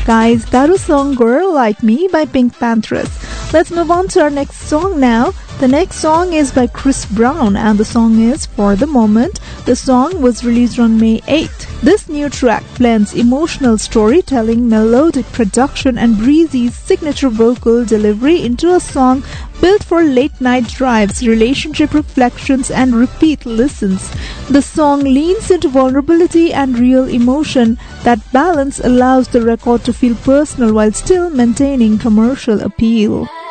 guys, that was song Girl Like Me by Pink Panthers. Let's move on to our next song now. The next song is by Chris Brown and the song is For the Moment. The song was released on May 8th. This new track blends emotional storytelling, melodic production and Breezy's signature vocal delivery into a song built for late-night drives, relationship reflections and repeat listens. The song leans into vulnerability and real emotion. That balance allows the record to feel personal while still maintaining commercial appeal.